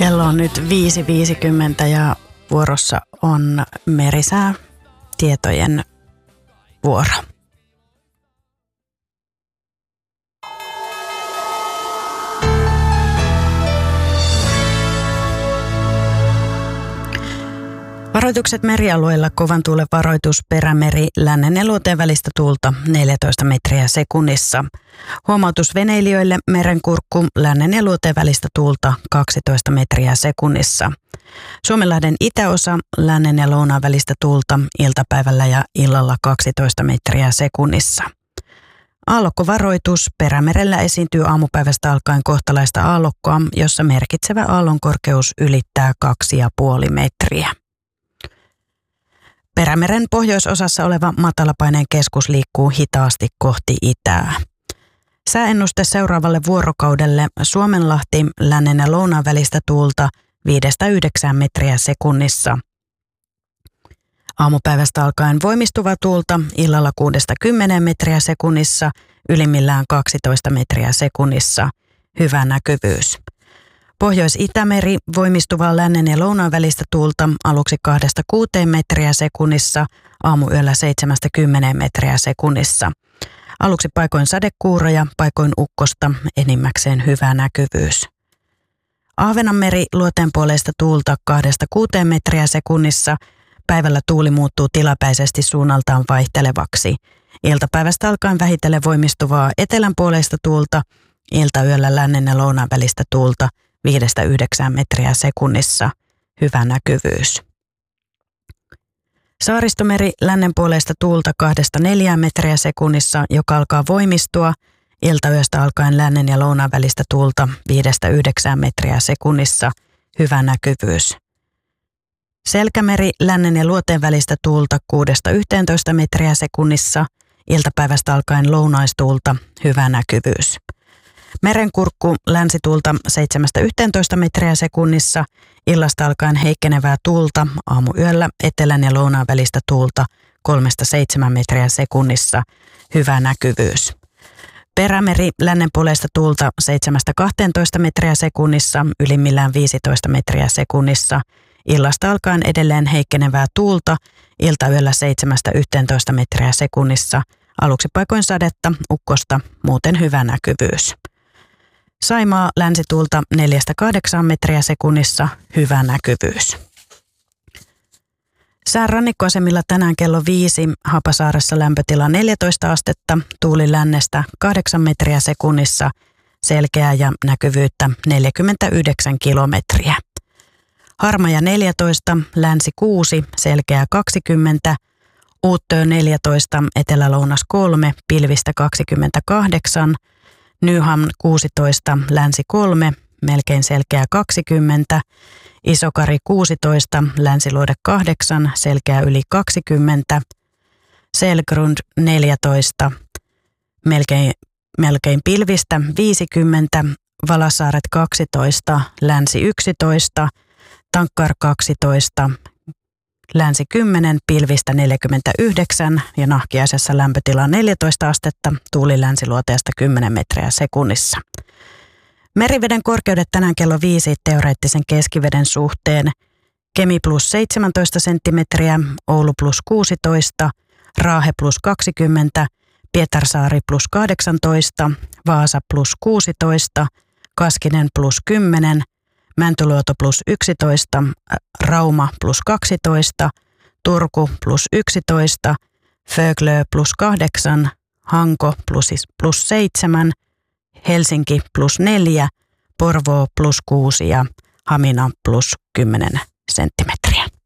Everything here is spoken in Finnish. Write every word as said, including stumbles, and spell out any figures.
Kello on nyt viisi viisikymmentä ja vuorossa on merisää tietojen vuoro. Varoitukset merialueilla: kovan tuulen varoitus, Perämeri, lännen ja luoteen välistä tuulta neljätoista metriä sekunnissa. Huomautus veneilijöille: merenkurkku, lännen ja luoteen välistä tuulta kaksitoista metriä sekunnissa. Suomenlahden itäosa, lännen ja lounaan välistä tuulta iltapäivällä ja illalla kaksitoista metriä sekunnissa. Aallokkovaroitus: Perämerellä esiintyy aamupäivästä alkaen kohtalaista aallokkoa, jossa merkitsevä aallonkorkeus ylittää kaksi pilkku viisi metriä. Perämeren pohjoisosassa oleva matalapaineen keskus liikkuu hitaasti kohti itää. Sääennuste seuraavalle vuorokaudelle: Suomenlahti, lännen ja lounaan välistä tuulta viidestä yhdeksään metriä sekunnissa. Aamupäivästä alkaen voimistuva tuulta, illalla kuudesta kymmeneen metriä sekunnissa, ylimmillään kaksitoista metriä sekunnissa. Hyvä näkyvyys. Pohjois-Itämeri, voimistuvaa lännen ja lounaan välistä tuulta, aluksi kahdesta kuuteen metriä sekunnissa, aamuyöllä seitsemästä kymmeneen metriä sekunnissa. Aluksi paikoin sadekuuroja, paikoin ukkosta, enimmäkseen hyvä näkyvyys. Ahvenanmeri, luoteenpuoleista tuulta kahdesta kuuteen metriä sekunnissa, päivällä tuuli muuttuu tilapäisesti suunnaltaan vaihtelevaksi. Iltapäivästä alkaen vähitellen voimistuvaa etelänpuoleista tuulta, iltayöllä lännen ja lounaan välistä tuulta viidestä yhdeksään metriä sekunnissa. Hyvä näkyvyys. Saaristomeri, lännenpuoleista tuulta kahdesta neljään metriä sekunnissa, joka alkaa voimistua. Iltayöstä alkaen lännen ja lounaan välistä tuulta viidestä yhdeksään metriä sekunnissa. Hyvä näkyvyys. Selkämeri, lännen ja luoteen välistä tuulta kuudesta yhteentoista metriä sekunnissa. Iltapäivästä alkaen lounaistuulta. Hyvä näkyvyys. Merenkurkku, länsituulta seitsemästä yhteentoista metriä sekunnissa, illasta alkaen heikkenevää tuulta, aamuyöllä etelän ja lounaan välistä tuulta kolmesta seitsemään metriä sekunnissa. Hyvä näkyvyys. Perämeri, lännenpuoleista tuulta seitsemästä kahteentoista metriä sekunnissa, ylimmillään viisitoista metriä sekunnissa. Illasta alkaen edelleen heikkenevää tuulta, iltayöllä seitsemästä yhteentoista metriä sekunnissa. Aluksi paikoin sadetta, ukkosta, muuten hyvä näkyvyys. Saimaa, länsituulta neljästä kahdeksaan metriä sekunnissa, hyvä näkyvyys. Sään rannikkoasemilla tänään kello viisi, Hapasaaressa lämpötila neljätoista astetta, tuuli lännestä kahdeksan metriä sekunnissa, selkeää ja näkyvyyttä neljäkymmentäyhdeksän kilometriä. Harmaja neljätoista, länsi kuusi, selkeää kaksikymmentä, Uuttöö neljätoista, etelä-lounas kolme, pilvistä kaksikymmentäkahdeksan, Nyham kuusitoista, länsi kolme, melkein selkeää kaksikymmentä, Isokari kuusitoista, länsiluode kahdeksan, selkeää yli kaksikymmentä, Selgrund neljätoista, melkein, melkein pilvistä viisikymmentä, Valasaaret kaksitoista, länsi yksitoista, Tankkar kaksitoista, länsi kymmenen, pilvistä neljäkymmentäyhdeksän ja Nahkiaisessa lämpötila neljätoista astetta, tuuli länsiluoteesta kymmenen metriä sekunnissa. Meriveden korkeudet tänään kello viisi teoreettisen keskiveden suhteen: Kemi plus seitsemäntoista senttimetriä, Oulu plus kuusitoista, Raahe plus kaksikymmentä, Pietarsaari plus kahdeksantoista, Vaasa plus kuusitoista, Kaskinen plus kymmenen, Mäntyluoto plus yksitoista, Rauma plus kaksitoista, Turku plus yksitoista, Föglö plus kahdeksan, Hanko plus, plus seitsemän, Helsinki plus neljä, Porvoo plus kuusi ja Hamina plus kymmenen senttimetriä.